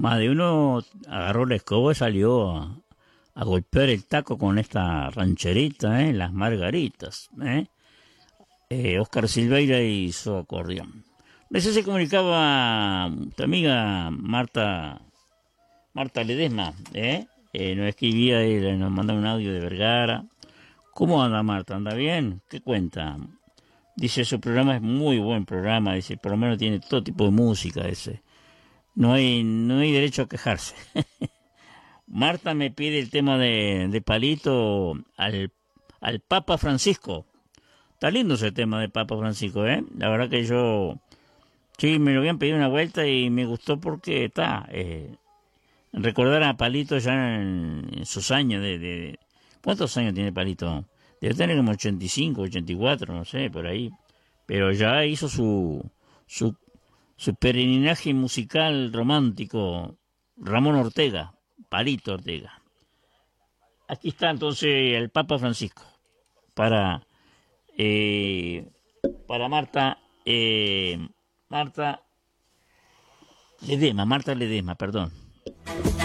Más de uno agarró la escoba y salió a golpear el taco con esta rancherita, las margaritas. Oscar Silveira hizo acordeón. Recién se comunicaba tu amiga Marta Ledesma, nos escribía y nos mandaba un audio de Vergara. ¿Cómo anda Marta? ¿Anda bien? ¿Qué cuenta? Dice, su programa es muy buen programa, dice, por lo menos tiene todo tipo de música ese. No hay derecho a quejarse. Marta me pide el tema de Palito al Papa Francisco. Está lindo ese tema de Papa Francisco, La verdad que yo, sí, me lo habían pedido una vuelta y me gustó porque está, recordar a Palito ya en sus años ¿cuántos años tiene Palito? Debe tener como 85, 84, no sé, por ahí. Pero ya hizo su peregrinaje musical romántico, Ramón Ortega, Palito Ortega. Aquí está entonces el Papa Francisco para Marta Ledesma, perdón.